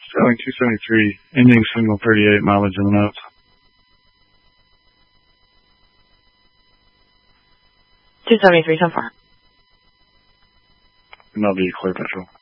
Selling 273, ending signal 38, mileage in the notes. 273 so far. And that'll be clear petrol.